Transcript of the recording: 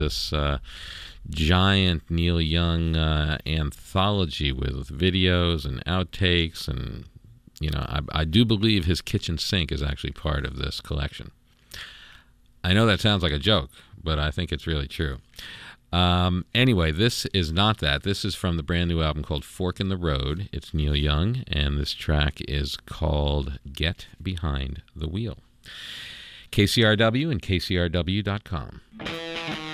this giant Neil Young anthology with videos and outtakes, and I do believe his kitchen sink is actually part of this collection. I know that sounds like a joke, but I think it's really true. Anyway, this is not that. This is from the brand new album called Fork in the Road. It's Neil Young, and this track is called Get Behind the Wheel. KCRW and KCRW.com.